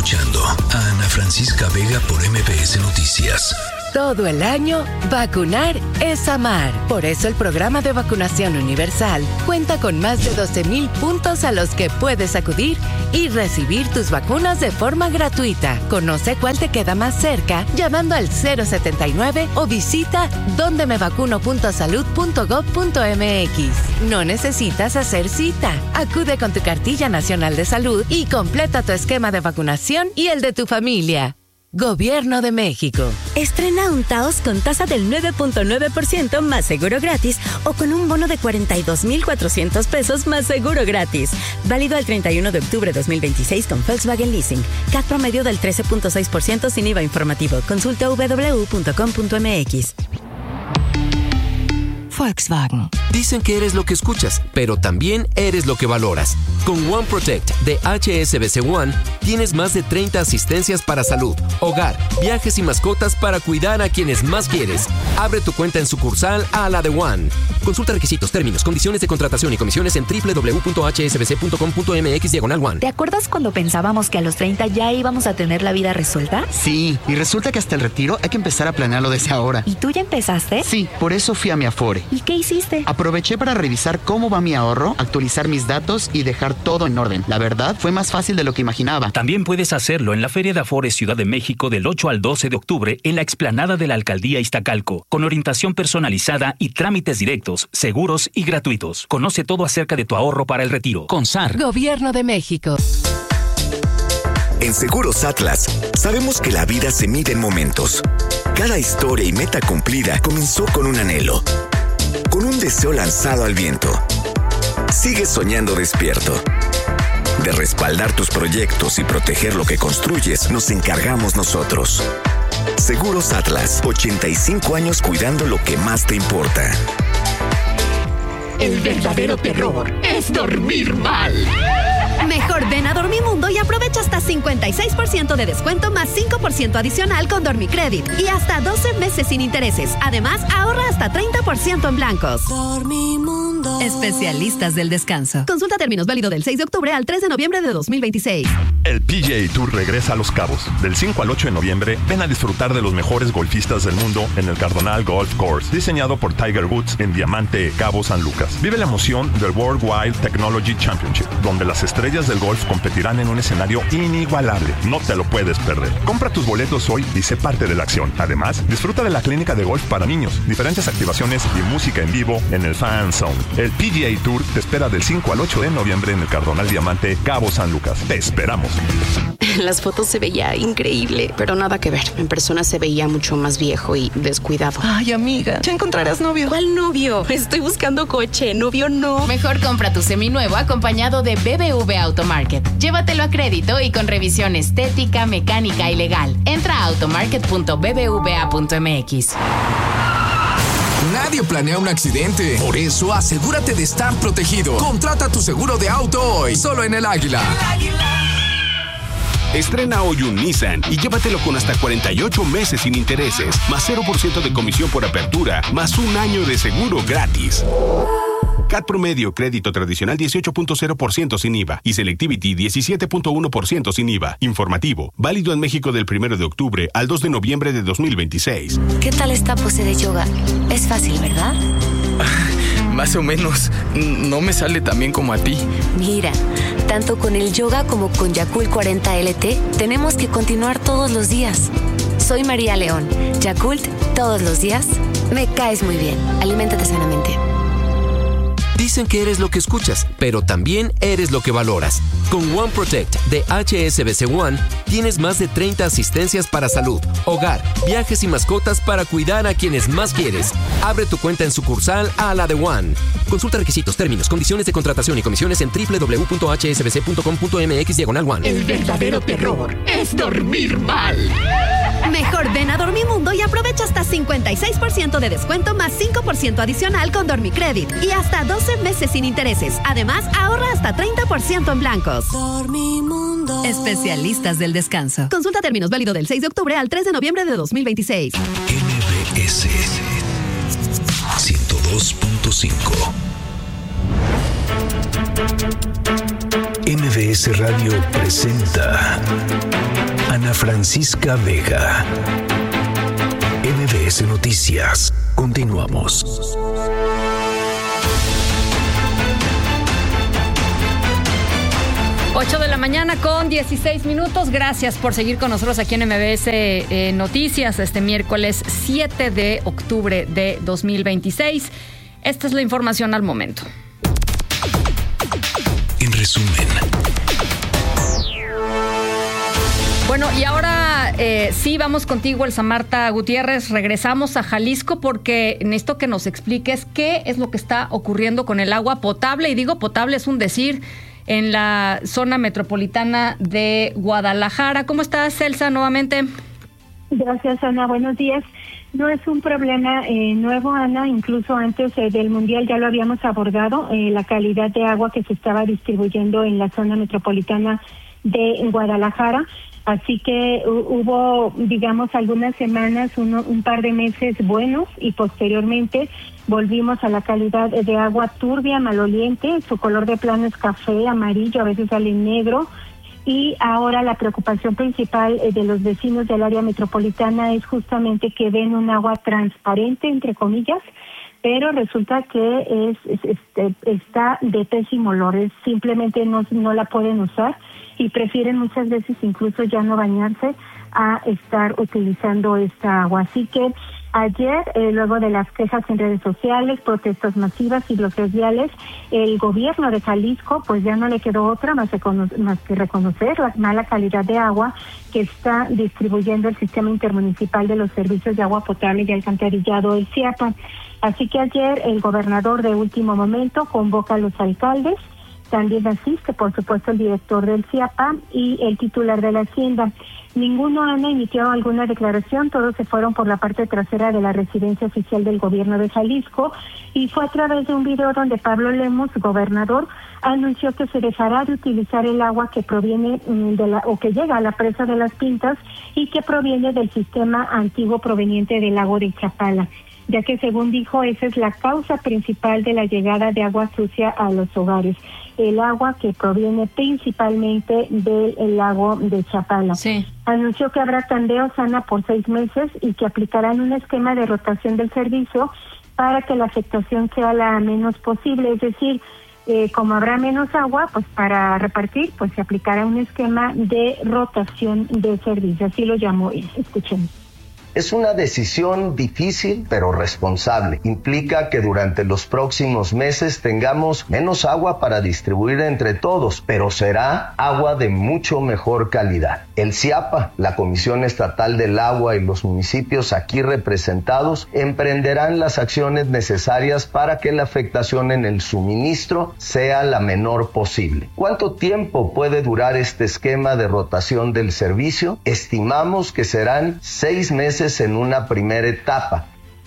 escuchando a Ana Francisca Vega por MBS Noticias. Todo el año, vacunar es amar. Por eso el programa de vacunación universal cuenta con más de 12,000 puntos a los que puedes acudir y recibir tus vacunas de forma gratuita. Conoce cuál te queda más cerca llamando al 079 o visita dondemevacuno.salud.gov.mx. No necesitas hacer cita. Acude con tu cartilla nacional de salud y completa tu esquema de vacunación y el de tu familia. Gobierno de México. Estrena un Taos con tasa del 9.9% más seguro gratis o con un bono de 42,400 pesos más seguro gratis. Válido al 31 de octubre de 2026 con Volkswagen Leasing. CAT promedio del 13.6% sin IVA informativo. Consulta www.com.mx. Volkswagen. Dicen que eres lo que escuchas, pero también eres lo que valoras. Con One Protect de HSBC One tienes más de 30 asistencias para salud, hogar, viajes y mascotas para cuidar a quienes más quieres. Abre tu cuenta en sucursal a la de One. Consulta requisitos, términos, condiciones de contratación y comisiones en www.hsbc.com.mx/One. ¿Te acuerdas cuando pensábamos que a los 30 ya íbamos a tener la vida resuelta? Sí, y resulta que hasta el retiro hay que empezar a planearlo desde ahora. ¿Y tú ya empezaste? Sí, por eso fui a mi Afore. ¿Y qué hiciste? Aproveché para revisar cómo va mi ahorro, actualizar mis datos y dejar todo en orden. La verdad, fue más fácil de lo que imaginaba. También puedes hacerlo en la Feria de Afore Ciudad de México del 8 al 12 de octubre en la explanada de la Alcaldía Iztacalco, con orientación personalizada y trámites directos, seguros y gratuitos. Conoce todo acerca de tu ahorro para el retiro. Con SAR. Gobierno de México. En Seguros Atlas, sabemos que la vida se mide en momentos. Cada historia y meta cumplida comenzó con un anhelo, con un deseo lanzado al viento. Sigues soñando despierto. De respaldar tus proyectos y proteger lo que construyes, nos encargamos nosotros. Seguros Atlas, 85 años cuidando lo que más te importa. El verdadero terror es dormir mal. Mejor ven a Dormimundo y aprovecha hasta 56% de descuento más 5% adicional con Dormicredit y hasta 12 meses sin intereses. Además, ahorra hasta 30% en blancos. Dormimundo. Especialistas del descanso. Consulta términos, válido del 6 de octubre al 3 de noviembre de 2026. El PGA Tour regresa a Los Cabos. Del 5 al 8 de noviembre, ven a disfrutar de los mejores golfistas del mundo en el Cardonal Golf Course, diseñado por Tiger Woods en Diamante, Cabo San Lucas. Vive la emoción del World Wide Technology Championship, donde las estrellas del golf competirán en un escenario inigualable. No te lo puedes perder. Compra tus boletos hoy y sé parte de la acción. Además, disfruta de la clínica de golf para niños, diferentes activaciones y música en vivo en el Fan Zone. El PGA Tour te espera del 5 al 8 de noviembre en el Cardonal Diamante, Cabo San Lucas. Te esperamos. En las fotos se veía increíble, pero nada que ver. En persona se veía mucho más viejo y descuidado. Ay, amiga, ya encontrarás novio. ¿Cuál novio? Estoy buscando coche. Novio no. Mejor compra tu seminuevo acompañado de BBVA Automarket. Llévatelo a crédito y con revisión estética, mecánica y legal. Entra a automarket.bbva.mx. Nadie planea un accidente. Por eso, asegúrate de estar protegido. Contrata tu seguro de auto hoy. Solo en El Águila. Estrena hoy un Nissan y llévatelo con hasta 48 meses sin intereses, más 0% de comisión por apertura, más un año de seguro gratis. CAT promedio, crédito tradicional 18.0% sin IVA y Selectivity 17.1% sin IVA. Informativo, válido en México del 1 de octubre al 2 de noviembre de 2026. ¿Qué tal esta pose de yoga? Es fácil, ¿verdad? Más o menos. No me sale tan bien como a ti. Mira, tanto con el yoga como con Yakult 40 LT, tenemos que continuar todos los días. Soy María León. Yakult, todos los días. Me caes muy bien. Aliméntate sanamente. Dicen que eres lo que escuchas, pero también eres lo que valoras. Con One Protect de HSBC One tienes más de 30 asistencias para salud, hogar, viajes y mascotas para cuidar a quienes más quieres. Abre tu cuenta en sucursal a la de One. Consulta requisitos, términos, condiciones de contratación y comisiones en www.hsbc.com.mx/One. El verdadero terror es dormir mal. Mejor ven a Dormimundo y aprovecha hasta 56% de descuento más 5% adicional con Dormicredit y hasta 12 meses sin intereses. Además, ahorra hasta 30% en blancos. Dormimundo. Especialistas del descanso. Consulta términos, válido del 6 de octubre al 3 de noviembre de 2026. MBS 102.5. MBS Radio presenta Ana Francisca Vega. MBS Noticias. Continuamos. Ocho de la mañana con 16 minutos. Gracias por seguir con nosotros aquí en MBS Noticias este miércoles 7 de octubre de 2026. Esta es la información al momento. En resumen. Bueno, y ahora sí vamos contigo, Elsa Marta Gutiérrez. Regresamos a Jalisco porque necesito que nos expliques qué es lo que está ocurriendo con el agua potable. Y digo potable es un decir, en la zona metropolitana de Guadalajara. ¿Cómo estás, Elsa, nuevamente? Gracias, Ana. Buenos días. No es un problema nuevo, Ana. Incluso antes del Mundial ya lo habíamos abordado, la calidad de agua que se estaba distribuyendo en la zona metropolitana de Guadalajara. Así que hubo, digamos, algunas semanas, un par de meses buenos y posteriormente volvimos a la calidad de agua turbia, maloliente. Su color de plano es café, amarillo, a veces sale negro. Y ahora la preocupación principal de los vecinos del área metropolitana es justamente que ven un agua transparente, entre comillas, pero resulta que está de pésimo olor. Simplemente no la pueden usar y prefieren muchas veces incluso ya no bañarse a estar utilizando esta agua. Así que ayer, luego de las quejas en redes sociales, protestas masivas y bloqueos viales, el gobierno de Jalisco pues ya no le quedó otra más que reconocer la mala calidad de agua que está distribuyendo el Sistema Intermunicipal de los Servicios de Agua Potable y Alcantarillado, el CIAPA. Así que ayer el gobernador de último momento convoca a los alcaldes, también asiste, por supuesto, el director del CIAPA y el titular de la Hacienda. Ninguno, Ana, emitió alguna declaración, todos se fueron por la parte trasera de la residencia oficial del gobierno de Jalisco y fue a través de un video donde Pablo Lemos, gobernador, anunció que se dejará de utilizar el agua que proviene que llega a la presa de Las Pintas y que proviene del sistema antiguo proveniente del lago de Chapala, ya que según dijo esa es la causa principal de la llegada de agua sucia a los hogares, el agua que proviene principalmente del lago de Chapala. Sí. Anunció que habrá tandeos, Ana, por 6 meses y que aplicarán un esquema de rotación del servicio para que la afectación sea la menos posible, es decir, como habrá menos agua, pues para repartir, pues se aplicará un esquema de rotación de servicio, así lo llamó él. Escuchen. Es una decisión difícil, pero responsable. Implica que durante los próximos meses tengamos menos agua para distribuir entre todos, pero será agua de mucho mejor calidad. El CIAPA, la Comisión Estatal del Agua y los municipios aquí representados emprenderán las acciones necesarias para que la afectación en el suministro sea la menor posible. ¿Cuánto tiempo puede durar este esquema de rotación del servicio? Estimamos que serán 6 meses en una primera etapa.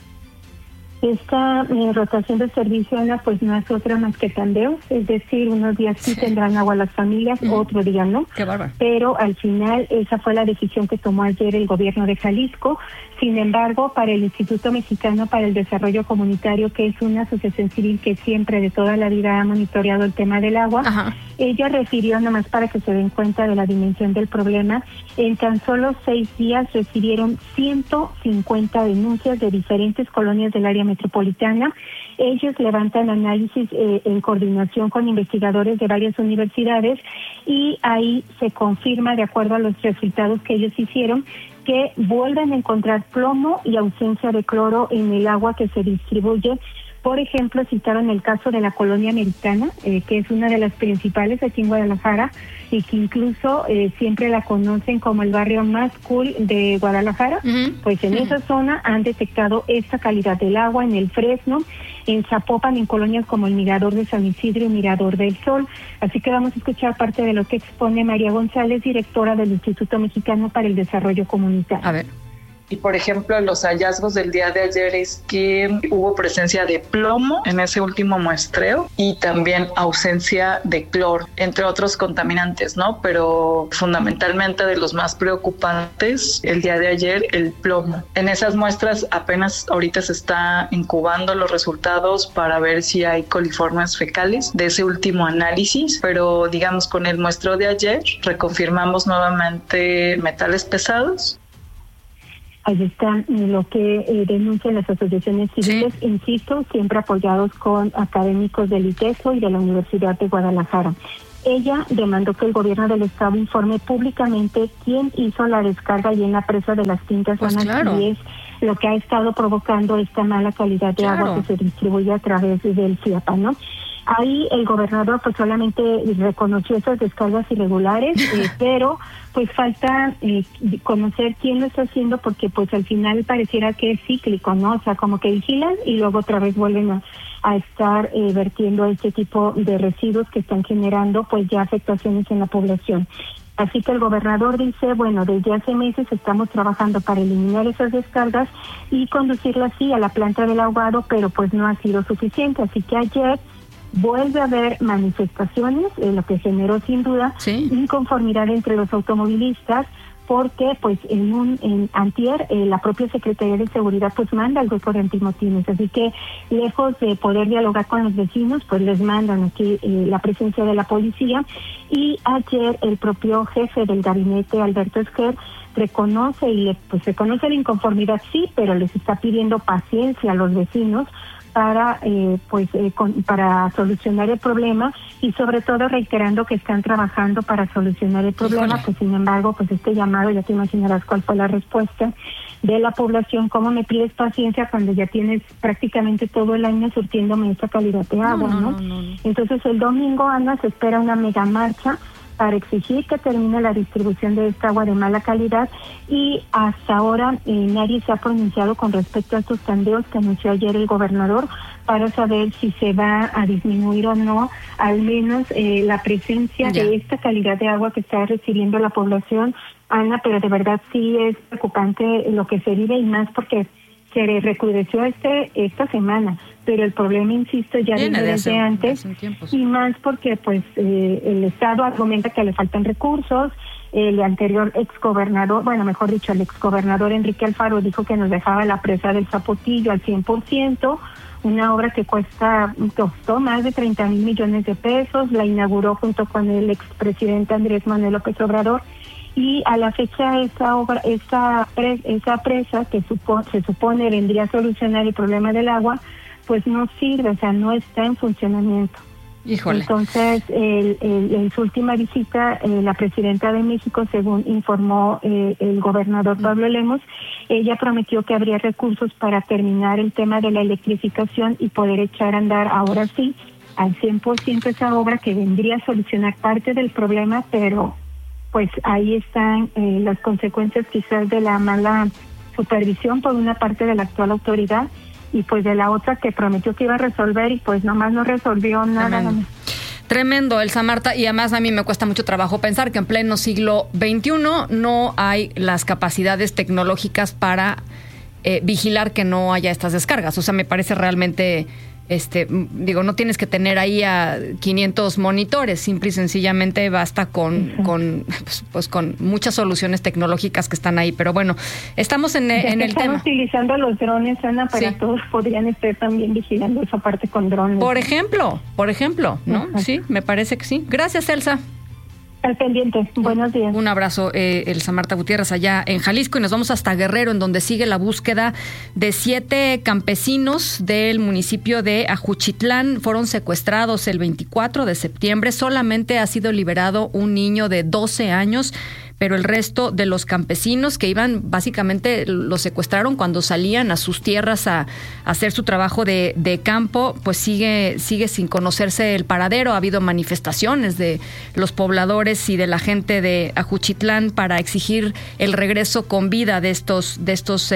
Esta rotación de servicio, Ana, pues no es otra más que tandeos, es decir, unos días sí tendrán agua las familias, otro día no. Qué bárbaro. Pero al final esa fue la decisión que tomó ayer el gobierno de Jalisco. Sin embargo, para el Instituto Mexicano para el Desarrollo Comunitario, que es una asociación civil que siempre de toda la vida ha monitoreado el tema del agua, ella refirió, nomás para que se den cuenta de la dimensión del problema, en tan solo 6 días recibieron 150 denuncias de diferentes colonias del área metropolitana. Ellos levantan análisis en coordinación con investigadores de varias universidades y ahí se confirma, de acuerdo a los resultados que ellos hicieron, que vuelven a encontrar plomo y ausencia de cloro en el agua que se distribuye. Por ejemplo, citaron el caso de la colonia Americana, que es una de las principales aquí en Guadalajara y que incluso siempre la conocen como el barrio más cool de Guadalajara. Pues en esa zona han detectado esta calidad del agua, en el Fresno, en Zapopan, en colonias como el Mirador de San Isidro y Mirador del Sol. Así que vamos a escuchar parte de lo que expone María González, directora del Instituto Mexicano para el Desarrollo Comunitario. A ver. Y por ejemplo, los hallazgos del día de ayer es que hubo presencia de plomo en ese último muestreo y también ausencia de cloro, entre otros contaminantes, ¿no? Pero fundamentalmente de los más preocupantes el día de ayer, el plomo. En esas muestras apenas ahorita se está incubando los resultados para ver si hay coliformes fecales de ese último análisis, pero digamos con el muestreo de ayer reconfirmamos nuevamente metales pesados. Ahí está lo que denuncian las asociaciones civiles, insisto, siempre apoyados con académicos del ITESO y de la Universidad de Guadalajara. Ella demandó que el gobierno del estado informe públicamente quién hizo la descarga y en la presa de las Tintas Buenas, y es lo que ha estado provocando esta mala calidad de agua que se distribuye a través del CIAPA, ¿no? Ahí el gobernador pues solamente reconoció esas descargas irregulares, pero pues falta conocer quién lo está haciendo, porque pues al final pareciera que es cíclico, ¿no? O sea, como que vigilan y luego otra vez vuelven a estar vertiendo este tipo de residuos que están generando pues ya afectaciones en la población. Así que el gobernador dice, bueno, desde hace meses estamos trabajando para eliminar esas descargas y conducirlas así a la planta del ahogado, pero pues no ha sido suficiente. Así que ayer vuelve a haber manifestaciones, lo que generó sin duda inconformidad entre los automovilistas, porque pues en antier la propia Secretaría de Seguridad pues manda al grupo de antimotines, así que lejos de poder dialogar con los vecinos, pues les mandan aquí la presencia de la policía. Y ayer el propio jefe del gabinete, Alberto Esquer, reconoce la inconformidad, sí, pero les está pidiendo paciencia a los vecinos para para solucionar el problema, y sobre todo reiterando que están trabajando para solucionar el problema. Pues sin embargo, pues este llamado, ya te imaginarás cuál fue la respuesta de la población: ¿cómo me pides paciencia cuando ya tienes prácticamente todo el año surtiéndome esta calidad de agua? ¿no? Entonces el domingo, Ana, se espera una mega marcha para exigir que termine la distribución de esta agua de mala calidad, y hasta ahora nadie se ha pronunciado con respecto a estos tandeos que anunció ayer el gobernador para saber si se va a disminuir o no al menos la presencia de esta calidad de agua que está recibiendo la población, Ana. Pero de verdad sí es preocupante lo que se vive, y más porque se recrudeció esta semana, pero el problema, insisto, ya viene desde antes, y más porque pues el Estado argumenta que le faltan recursos. El anterior exgobernador, el exgobernador Enrique Alfaro dijo que nos dejaba la presa del Zapotillo al 100%, una obra que costó más de 30,000 millones de pesos, la inauguró junto con el expresidente Andrés Manuel López Obrador. Y a la fecha esa presa que se supone vendría a solucionar el problema del agua, pues no sirve, o sea, no está en funcionamiento. Híjole. Entonces, en su última visita, la presidenta de México, según informó el gobernador Pablo Lemos, ella prometió que habría recursos para terminar el tema de la electrificación y poder echar a andar ahora sí al 100% esa obra que vendría a solucionar parte del problema, pero pues ahí están las consecuencias quizás de la mala supervisión por una parte de la actual autoridad, y pues de la otra que prometió que iba a resolver y pues nomás no resolvió nada. Tremendo, Elsa Marta, y además a mí me cuesta mucho trabajo pensar que en pleno siglo XXI no hay las capacidades tecnológicas para vigilar que no haya estas descargas. O sea, me parece realmente... no tienes que tener ahí a 500 monitores, simple y sencillamente basta con muchas soluciones tecnológicas que están ahí. Pero bueno, estamos en el tema. Están utilizando los drones, Ana, para todos podrían estar también vigilando esa parte con drones. Por ejemplo, ¿no? Sí, me parece que sí. Gracias, Elsa. Al pendiente. Buenos días. Un abrazo, Elsa Marta Gutiérrez, allá en Jalisco, y nos vamos hasta Guerrero, en donde sigue la búsqueda de 7 campesinos del municipio de Ajuchitlán. Fueron secuestrados el 24 de septiembre. Solamente ha sido liberado un niño de 12 años, pero el resto de los campesinos que iban, básicamente los secuestraron cuando salían a sus tierras a hacer su trabajo de campo, pues sigue sin conocerse el paradero. Ha habido manifestaciones de los pobladores y de la gente de Ajuchitlán para exigir el regreso con vida de estos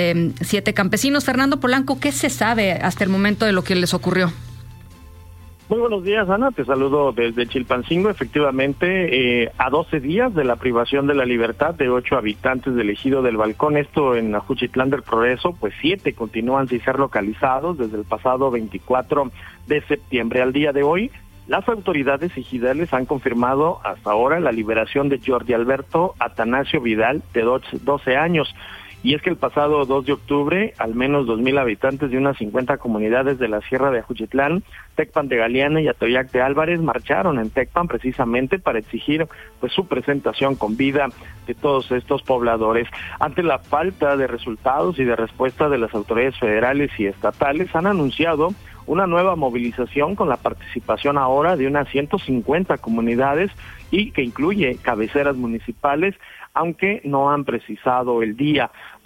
7 campesinos. Fernando Polanco, ¿qué se sabe hasta el momento de lo que les ocurrió? Muy buenos días, Ana. Te saludo desde Chilpancingo. Efectivamente, a 12 días de la privación de la libertad de 8 habitantes del ejido del Balcón, esto en Ajuchitlán del Progreso, pues 7 continúan sin ser localizados desde el pasado 24 de septiembre. Al día de hoy, las autoridades ejidales han confirmado hasta ahora la liberación de Jordi Alberto Atanasio Vidal, de 12 años. Y es que el pasado 2 de octubre, al menos 2,000 habitantes de unas 50 comunidades de la Sierra de Ajuchitlán, Tecpan de Galeana y Atoyac de Álvarez marcharon en Tecpan precisamente para exigir pues su presentación con vida de todos estos pobladores. Ante la falta de resultados y de respuesta de las autoridades federales y estatales, han anunciado una nueva movilización con la participación ahora de unas 150 comunidades y que incluye cabeceras municipales, aunque no han precisado el día.